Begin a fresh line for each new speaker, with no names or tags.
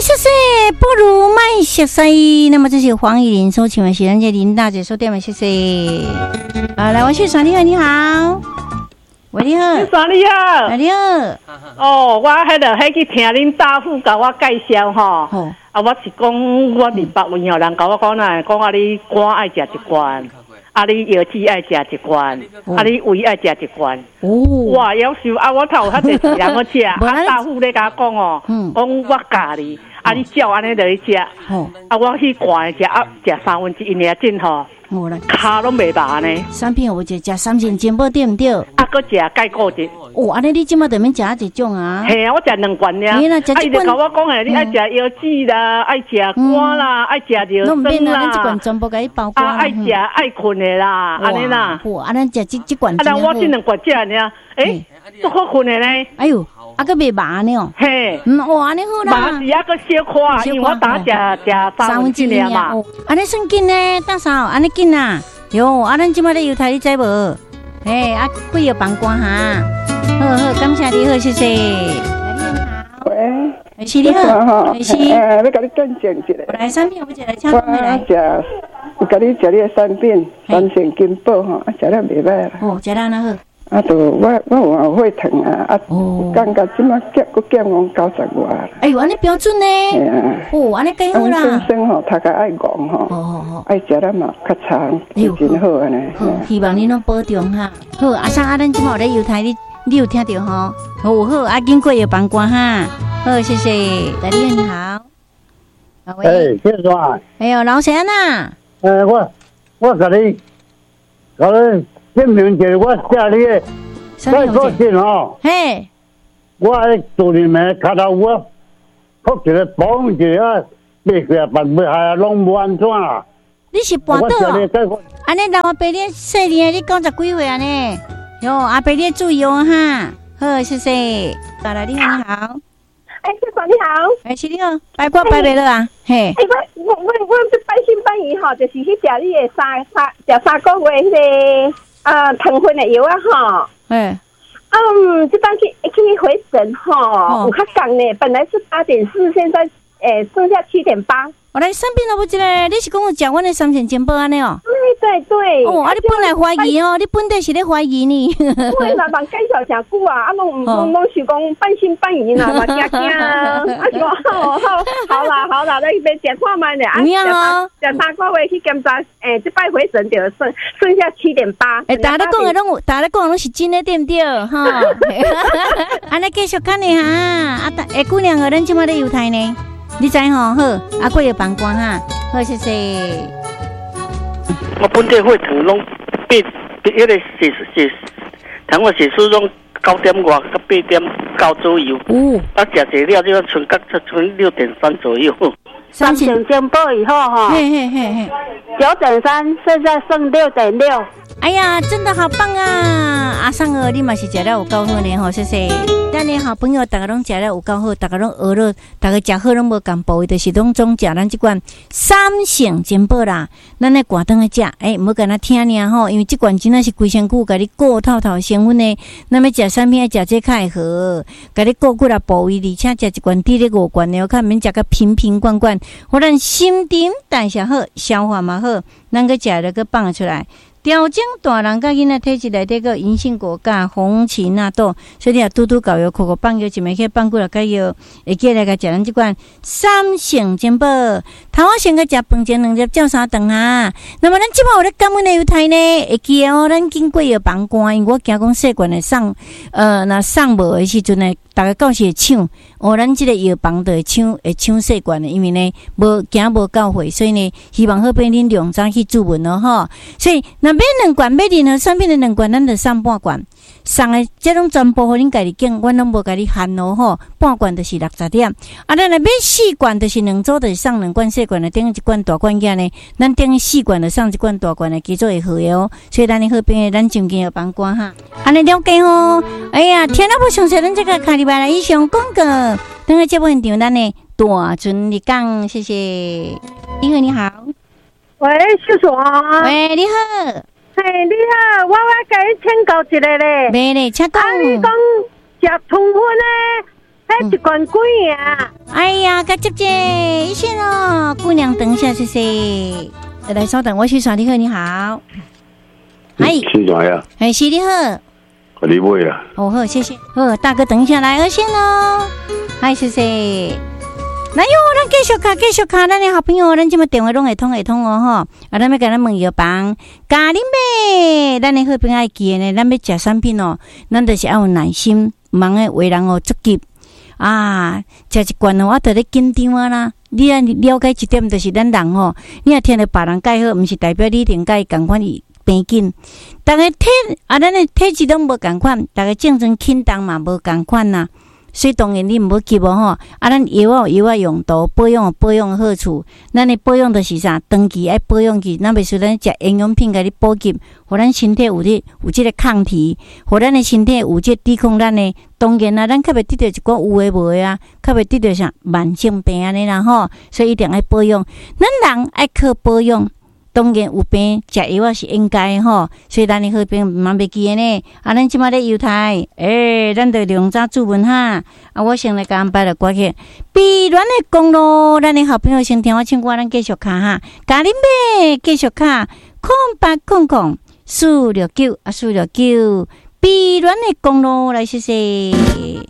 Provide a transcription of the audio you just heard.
熟悉，不如卖熟悉。那么这是黄以玲所请的是咱这林大姐所点的熟悉。来，王旭爽，你好，你好。喂，你好。
爽你好。
你好。
哦，我迄去听恁大夫甲我介绍吼。我是讲我伫北温哦，人甲我讲呐，讲你肝爱食一罐。你药剂爱食一罐，你胃爱食一罐。哇，夭寿我头有遐济时人我食，大夫咧甲我讲哦，讲我教你，你照安尼就去食。我去罐食食1/3，因为真吼，骹拢袂麻呢。
产品有一食三钱金宝对唔对？
搁食钙固质。
安尼你即马就免食一种啊？
系啊，我食2罐尔。伊就甲我讲诶，你爱食药剂啦，爱食肝啦，爱食尿酸啦。
咱一罐全部甲伊包括。
爱食爱困的啦，安尼啦。
咱食这罐。
那我这2罐食尔，都好困的呢。
哎呦，搁袂麻呢。
嘿，
哇，安尼好啦。
麻是搁小可，因为我打食3/3嘛。
安尼算紧呢，大嫂，安尼紧啊。哟，咱即马咧油台，你知无？贵药帮官哈。好，感谢你，好，谢谢。
喂，
是你好，是。
要甲你更正一下。
来，产品有一个，请讲来。
我甲你食你的产品，三线金宝吼，食了袂歹啦。
食了那好。
我有血糖啊，感觉即马减往90外。
哎呦，安尼标准呢？安尼几好啦。
本身吼，头壳爱戆吼，爱食了嘛较长，真好安尼。
希望你拢保重哈。好，阿桑咱即马有咧油台，你有听到吼？好，经过药帮官哈。好，谢谢。大弟你好。
喂，谢爽。
哎呦，老陈呐。
我甲你证明一下，我食你的再过信吼。
嘿，
我做你们脚头我扑一个绑一个袂过办袂下拢无安怎啦。
你是搬倒哦？安尼老阿伯你细年你90几岁安尼？哟，阿伯你注意哦哈。好，谢谢。来，你好，你好。
谢爽你好。
是你好，拜过拜袂了啊？嘿。
我这半信半疑吼，就是去食你的3个月迄个。糖分的药啊吼，这当去回诊吼，有较降呢，本来是8.4，现在剩下7.8。
我来生病了不？你是讲有食阮的3线金宝安尼哦？
对。
你本来怀疑哦，你本来是咧怀疑呢。
对啦，人介绍诚久啊，拢是讲半信半疑啦，嘛惊啊！好啦，你别食看卖呢。
有影哦？
食3个月去检查，这摆回诊就剩下7.8。
大家讲的拢是真的，对不对？哈。安尼继续讲呢哈，姑娘个咱即马咧犹太呢。你知吼好，过药帮官哈，好谢谢。
我本地血糖拢迄个糖我血数拢9.5到8.9左右。食济了就剩6.3左右。
3线金宝以后哈，9.3，现在剩6.6。
哎呀，真的好棒啊！阿桑儿，你嘛是食了有够好呢吼，谢谢。咱的好朋友，大家拢食了有够好，大家拢学了，大家食好拢无共步，就是拢总食咱这款3线金宝啦。咱来挂灯去食，唔好跟他听尔吼，因为这罐真的是规身躯，甲你顾透成分呢。那么食产品要食这较会好，甲你顾骨啦部位，而且食一罐滴咧5罐的，看免食个瓶罐罐，互咱心情代谢好，消化嘛好，咱个食了个放出来。调整大人甲囡仔体质内底个银杏果加红芪纳豆，所以你拄搞药，口放药，一枚去放过来甲药，会记来甲食咱即款3线金宝。头仔先甲食饭前2粒照3顿啊。那么咱即摆有咧感恩的犹太呢，会记哦，咱经过药帮官，因为我惊讲细罐的送，那送无的时阵呢，大家到时会抢。咱即个药房就会抢细罐的，因为呢无到货，所以呢，希望好变恁量早去注文咯吼。所以那买2罐，买任何产品的2罐，咱就送半罐。送的这种全部互恁家己拣，阮拢无甲你限咯吼。半罐就是60点，咱来买4罐就是2组，就是送2罐细罐的，等于1罐大罐件呢。咱等于4罐就送1罐大罐的，叫做会好的哦。所以咱的好朋友，咱就近要帮关哈。安尼了解哦。哎呀，听了不详细，咱这个开礼拜来以上广告。等下节目现场，咱呢大准你讲，谢谢。你好，你好。
喂，秀爽。
喂，你好。
嘿，你好，我甲你请教一个咧。
没咧，请讲。
你讲食糖分咧，迄1罐几啊？
哎呀，该接接一线哦，姑娘，等一下，谢谢。来，稍等，我去耍你好，你好。哎，
是怎样？
哎，是你好。
你妹啊！
哦好，谢谢。好，大哥，等一下来二线哦。嗨，谢谢。来哟，咱继续看，咱的好朋友，咱这么电话拢会通哦吼。啊，咱要跟咱问药房，咖喱妹，咱的好朋友爱记呢，咱要食产品哦，咱就是要有耐心，忙的为人哦足急啊，食一罐哦，我得咧紧张啊啦。你啊了解一点，就是咱人吼，你若听到别人介好，毋是代表你一定介共款伊平紧。大家体啊，咱的体质拢无共款，大家正常轻重嘛无共款呐。所以当然你毋好急哦吼，啊，咱药用途，保养的好处，咱的保养就是啥？长期爱保养去，咱袂说咱食营养品甲你补给，互咱身体有这个抗体，互咱的身体有这抵抗咱的。当然啦，咱较袂得到一寡有诶无诶啊，较袂得到啥慢性病安尼啦吼，所以一定爱保养。咱人爱靠保养。当然有病食药啊是应该吼，所以咱的好病嘛袂记呢。啊，咱即马咧犹太，咱着量早注文哈。啊，我先来甲安排了歌曲，碧鸾的公路，咱的好朋友先听我唱歌，咱继续看哈。咖喱妹继续看，0800 469啊469，碧鸾的公路来谢谢。